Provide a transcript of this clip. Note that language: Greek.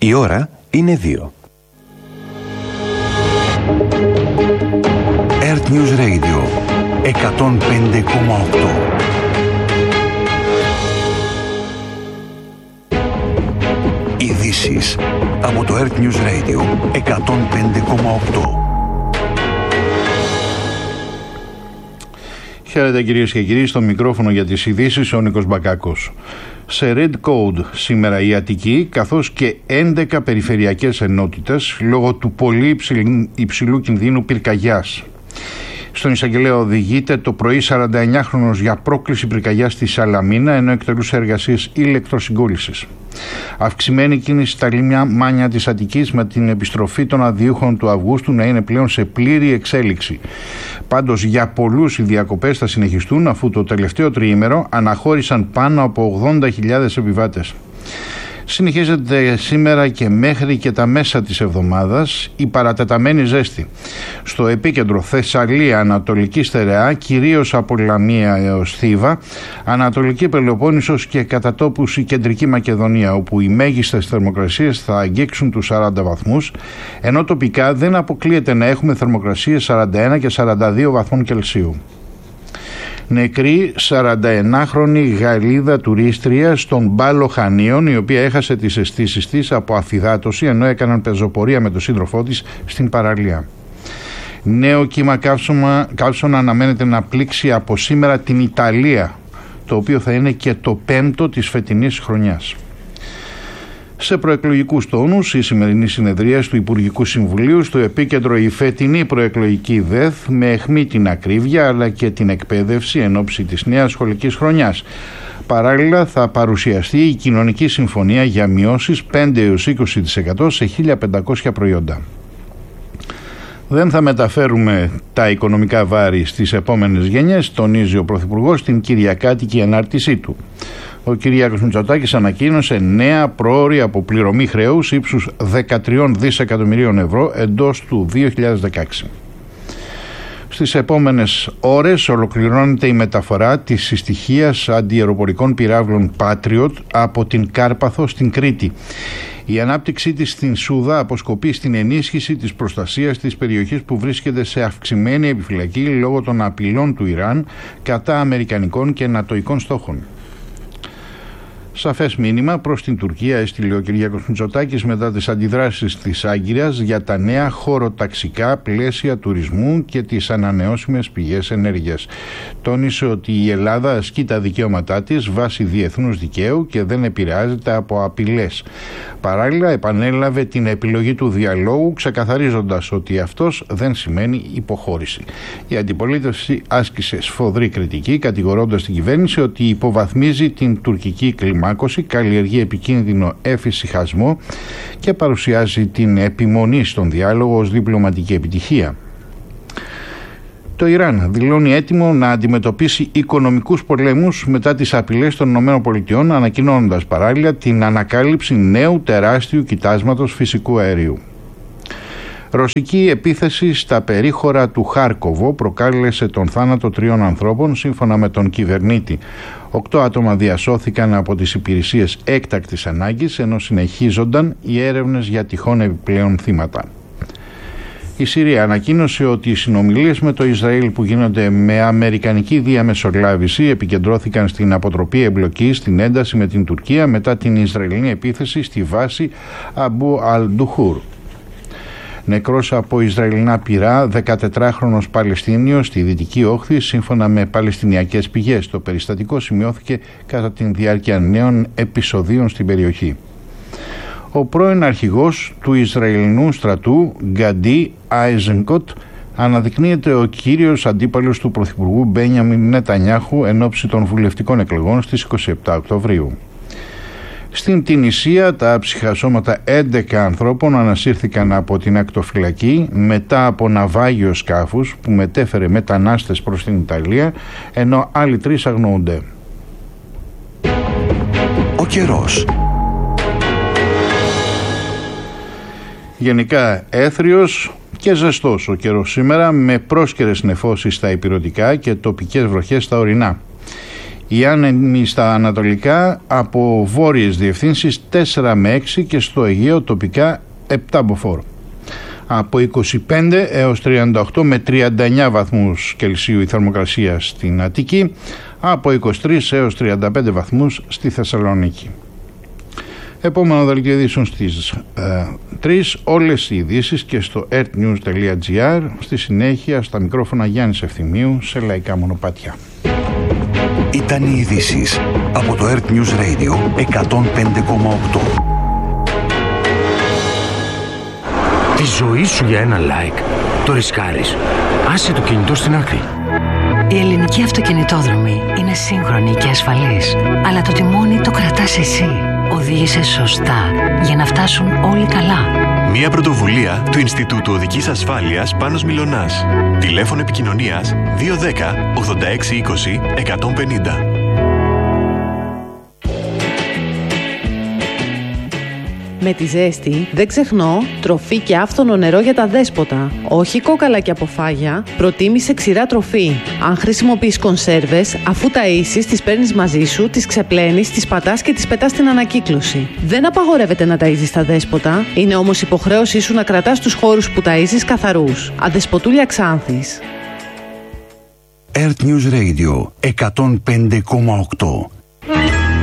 Η ώρα είναι 2. Earth News Radio 105,8. Ειδήσεις από το Earth News Radio 105,8. Χαίρετε κυρίες και κύριοι, στο μικρόφωνο για τις ειδήσεις ο Νίκος Μπακάκος. Σε Red Code σήμερα η Αττική, καθώς και 11 περιφερειακές ενότητες λόγω του πολύ υψηλού κινδύνου πυρκαγιάς. Στον εισαγγελέα οδηγείται το πρωί 49χρονος για πρόκληση πυρκαγιάς στη Σαλαμίνα, ενώ εκτελούσε εργασίες ηλεκτροσυγκούλησης. Αυξημένη κίνηση στα λιμάνια της Αττικής, με την επιστροφή των αδειούχων του Αυγούστου να είναι πλέον σε πλήρη εξέλιξη. Πάντως για πολλούς οι διακοπές θα συνεχιστούν, αφού το τελευταίο τριήμερο αναχώρησαν πάνω από 80.000 επιβάτες. Συνεχίζεται σήμερα και μέχρι και τα μέσα της εβδομάδας η παρατεταμένη ζέστη. Στο επίκεντρο Θεσσαλία, Ανατολική Στερεά, κυρίως από Λαμία έως Θήβα, Ανατολική Πελοπόννησος και κατά τόπους η Κεντρική Μακεδονία, όπου οι μέγιστες θερμοκρασίες θα αγγίξουν τους 40 βαθμούς, ενώ τοπικά δεν αποκλείεται να έχουμε θερμοκρασίες 41 και 42 βαθμών Κελσίου. Νεκρή 41χρονη Γαλλίδα τουρίστρια στον Πάλο Χανίων, η οποία έχασε τις αισθήσεις της από αφυδάτωση ενώ έκαναν πεζοπορία με τον σύντροφό της στην παραλία. Νέο κύμα καύσωνα αναμένεται να πλήξει από σήμερα την Ιταλία, το οποίο θα είναι και το 5ο της φετινής χρονιάς. Σε προεκλογικούς τόνους, η σημερινή συνεδρίαση του Υπουργικού Συμβουλίου, στο επίκεντρο η φετινή προεκλογική ΔΕΘ, με αιχμή την ακρίβεια αλλά και την εκπαίδευση εν ώψη της νέας σχολικής χρονιάς. Παράλληλα θα παρουσιαστεί η κοινωνική συμφωνία για μειώσεις 5-20% σε 1.500 προϊόντα. Δεν θα μεταφέρουμε τα οικονομικά βάρη στις επόμενες γενιές, τονίζει ο Πρωθυπουργός στην κυριακάτικη ανάρτησή του. Ο Κυριάκος Μητσοτάκης ανακοίνωσε νέα πρόωρη αποπληρωμή χρέους ύψους 13 δισεκατομμυρίων ευρώ εντός του 2016. Στις επόμενες ώρες ολοκληρώνεται η μεταφορά της συστοιχίας αντιαεροπορικών πυράβλων Patriot από την Κάρπαθο στην Κρήτη. Η ανάπτυξή της στην Σούδα αποσκοπεί στην ενίσχυση της προστασίας της περιοχής, που βρίσκεται σε αυξημένη επιφυλακή λόγω των απειλών του Ιράν κατά αμερικανικών και νατοικών στόχων. Σαφές μήνυμα προς την Τουρκία έστειλε ο Κυριάκος Μητσοτάκης μετά τις αντιδράσεις της Άγκυρας για τα νέα χωροταξικά πλαίσια τουρισμού και τις ανανεώσιμες πηγές ενέργειας. Τόνισε ότι η Ελλάδα ασκεί τα δικαιώματά της βάσει διεθνούς δικαίου και δεν επηρεάζεται από απειλές. Παράλληλα επανέλαβε την επιλογή του διαλόγου, ξεκαθαρίζοντας ότι αυτός δεν σημαίνει υποχώρηση. Η αντιπολίτευση άσκησε σφοδρή κριτική, κατηγορώντας την κυβέρνηση ότι υποβαθμίζει την τουρκική κλιμάκωση, καλλιεργεί επικίνδυνο εφησυχασμό και παρουσιάζει την επιμονή στον διάλογο ως διπλωματική επιτυχία. Το Ιράν δηλώνει έτοιμο να αντιμετωπίσει οικονομικούς πολέμους μετά τις απειλές των ΗΠΑ, ανακοινώνοντας παράλληλα την ανακάλυψη νέου τεράστιου κοιτάσματος φυσικού αερίου. Ρωσική επίθεση στα περίχωρα του Χάρκοβο προκάλεσε τον θάνατο 3 ανθρώπων, σύμφωνα με τον κυβερνήτη. 8 άτομα διασώθηκαν από τις υπηρεσίες έκτακτης ανάγκης, ενώ συνεχίζονταν οι έρευνες για τυχόν επιπλέον θύματα. Η Συρία ανακοίνωσε ότι οι συνομιλίες με το Ισραήλ που γίνονται με αμερικανική διαμεσολάβηση επικεντρώθηκαν στην αποτροπή εμπλοκής στην ένταση με την Τουρκία μετά την Ισραηλινή επίθεση στη βάση Αμπού Αλ-Ντουχούρ. Νεκρός από Ισραηλινά πυρά 14χρονος Παλαιστίνιος στη Δυτική Όχθη, σύμφωνα με παλαιστινιακές πηγές. Το περιστατικό σημειώθηκε κατά τη διάρκεια νέων επεισοδίων στην περιοχή. Ο πρώην αρχηγός του Ισραηλινού στρατού, Γκαντί Άιζενκοτ, αναδεικνύεται ο κύριος αντίπαλος του Πρωθυπουργού Μπένιαμιν Νετανιάχου εν ώψη των βουλευτικών εκλογών στις 27 Οκτωβρίου. Στην Τινησία τα άψυχα σώματα 11 ανθρώπων ανασύρθηκαν από την ακτοφυλακή μετά από ναυάγιο σκάφους που μετέφερε μετανάστες προς την Ιταλία, ενώ άλλοι 3 αγνοούνται. Ο καιρός. Γενικά έθριος και ζεστός ο καιρός σήμερα, με πρόσκαιρες νεφώσεις στα ηπειρωτικά και τοπικές βροχές στα ορεινά. Οι άνεμοι στα ανατολικά από βόρειες διευθύνσεις 4 με 6 και στο Αιγαίο τοπικά 7 μποφόρ. Από 25 έως 38 με 39 βαθμούς Κελσίου η θερμοκρασία στην Αττική, από 23 έως 35 βαθμούς στη Θεσσαλονίκη. Επόμενο δελτίο ειδήσεων στις 3, όλες οι ειδήσεις και στο earthnews.gr. Στη συνέχεια στα μικρόφωνα Γιάννης Ευθυμίου σε λαϊκά μονοπάτια. Ήταν οι ειδήσεις από το Earth News Radio 105,8. Τη ζωή σου για ένα like το ρισκάρεις. Άσε το κινητό στην άκρη. Η ελληνική αυτοκινητόδρομη είναι σύγχρονη και ασφαλής, αλλά το τιμόνι το κρατάς εσύ. Οδήγησε σωστά για να φτάσουν όλοι καλά. Μια πρωτοβουλία του Ινστιτούτου Οδικής Ασφάλειας Πάνος Μιλωνάς. Τηλέφωνο επικοινωνίας 210 86 20 150. Με τη ζέστη δεν ξεχνώ τροφή και άφθονο νερό για τα δέσποτα. Όχι κόκαλα και αποφάγια, προτίμησε ξηρά τροφή. Αν χρησιμοποιείς κονσέρβες, αφού ταΐσεις, τις παίρνεις μαζί σου, τις ξεπλένεις, τις πατάς και τις πετάς στην ανακύκλωση. Δεν απαγορεύεται να ταΐζεις τα δέσποτα, είναι όμως υποχρέωσή σου να κρατάς τους χώρους που ταΐζεις καθαρούς. Αδεσποτούλια Ξάνθης. Earth News Radio 105,8.